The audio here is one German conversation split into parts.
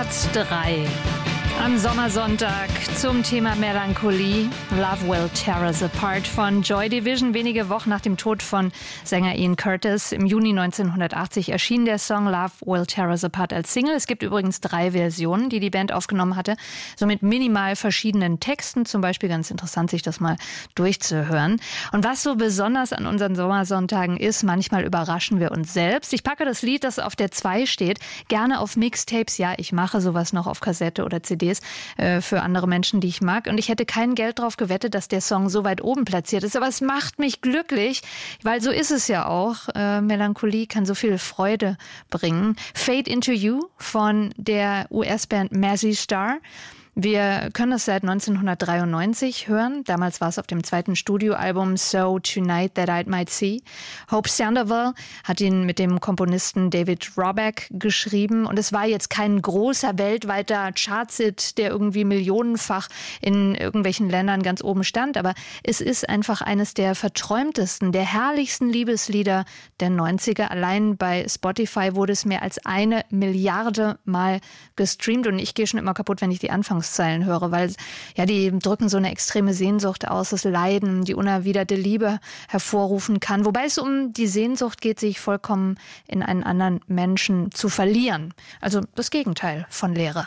Platz 3. Am Sommersonntag zum Thema Melancholie. Love Will Tear Us Apart von Joy Division. Wenige Wochen nach dem Tod von Sänger Ian Curtis im Juni 1980 erschien der Song Love Will Tear Us Apart als Single. Es gibt übrigens 3 Versionen, die die Band aufgenommen hatte. So mit minimal verschiedenen Texten. Zum Beispiel ganz interessant, sich das mal durchzuhören. Und was so besonders an unseren Sommersonntagen ist, manchmal überraschen wir uns selbst. Ich packe das Lied, das auf der 2 steht, gerne auf Mixtapes. Ja, ich mache sowas noch auf Kassette oder CDs für andere Menschen, die ich mag. Und ich hätte kein Geld drauf gewettet, dass der Song so weit oben platziert ist. Aber es macht mich glücklich, weil so ist es ja auch. Melancholie kann so viel Freude bringen. Fade Into You von der US-Band Mazzy Star. Wir können es seit 1993 hören. Damals war es auf dem 2. Studioalbum So Tonight That I Might See. Hope Sandoval hat ihn mit dem Komponisten David Roback geschrieben. Und es war jetzt kein großer weltweiter Chartshit, der irgendwie millionenfach in irgendwelchen Ländern ganz oben stand. Aber es ist einfach eines der verträumtesten, der herrlichsten Liebeslieder der 90er. Allein bei Spotify wurde es mehr als 1 Milliarde Mal gestreamt. Und ich gehe schon immer kaputt, wenn ich die Anfangszeilen höre, weil ja, die drücken so eine extreme Sehnsucht aus, das Leiden, die unerwiderte Liebe hervorrufen kann. Wobei es um die Sehnsucht geht, sich vollkommen in einen anderen Menschen zu verlieren. Also das Gegenteil von Leere.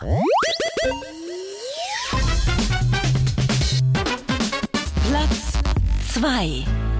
Platz 2.